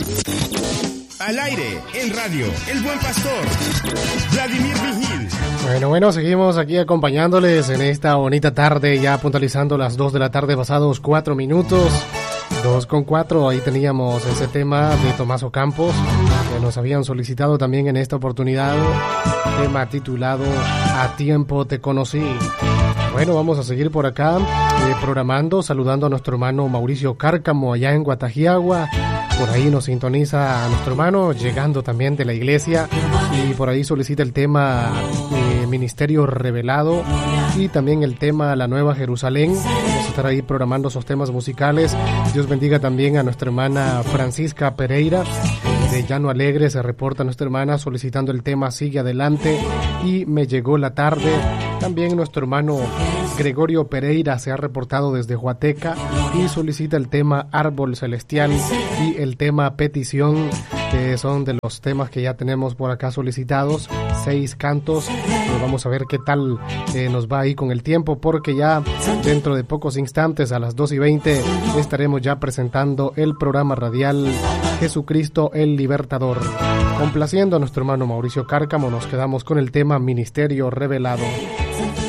Al aire, en radio, El Buen Pastor, Vladimir Vigil. Bueno, seguimos aquí acompañándoles en esta bonita tarde, ya puntualizando las 2 de la tarde, pasados 4 minutos. 2:04, ahí teníamos ese tema de Tomás Ocampos, que nos habían solicitado también en esta oportunidad, tema titulado A Tiempo Te Conocí. Bueno, vamos a seguir por acá programando, saludando a nuestro hermano Mauricio Cárcamo allá en Guatajiagua. Por ahí nos sintoniza a nuestro hermano, llegando también de la iglesia, y por ahí solicita el tema Ministerio Revelado y también el tema La Nueva Jerusalén. Vamos a estar ahí programando esos temas musicales. Dios bendiga también a nuestra hermana Francisca Pereira de Llano Alegre. Se reporta nuestra hermana solicitando el tema Sigue Adelante y Me Llegó la Tarde. También nuestro hermano Gregorio Pereira se ha reportado desde Huateca y solicita el tema Árbol Celestial y el tema Petición, que son de los temas que ya tenemos por acá solicitados, 6 cantos. Vamos a ver qué tal nos va ahí con el tiempo, porque ya dentro de pocos instantes, a las 2:20, estaremos ya presentando el programa radial Jesucristo el Libertador. Complaciendo a nuestro hermano Mauricio Cárcamo, nos quedamos con el tema Ministerio Revelado.